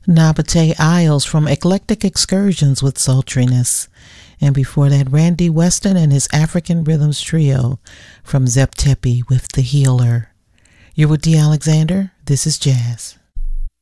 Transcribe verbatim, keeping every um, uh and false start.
Nabate Isles from Eclectic Excursions with Sultriness. And before that, Randy Weston and his African Rhythms Trio from Zep Tepi with The Healer. You're with D. Alexander. This is Jazz.